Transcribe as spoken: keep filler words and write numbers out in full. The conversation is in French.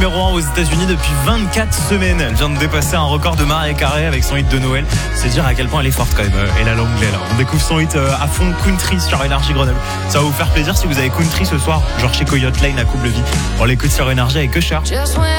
numéro un aux États-Unis depuis vingt-quatre semaines. Elle vient de dépasser un record de Mariah Carey avec son hit de Noël. C'est dire à quel point elle est forte quand même. Et la Langlais là. On découvre son hit à fond country sur Énergie Grenoble. Ça va vous faire plaisir si vous avez country ce soir, genre chez Coyote Lane à Coubleville. On l'écoute sur Énergie avec Usher.